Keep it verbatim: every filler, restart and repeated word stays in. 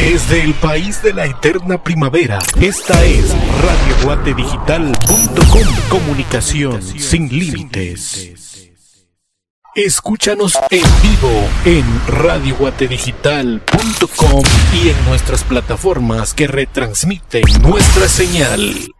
Desde el país de la eterna primavera, esta es radio guate digital punto com. Comunicación sin límites. Escúchanos en vivo en radio guate digital punto com y en nuestras plataformas que retransmiten nuestra señal.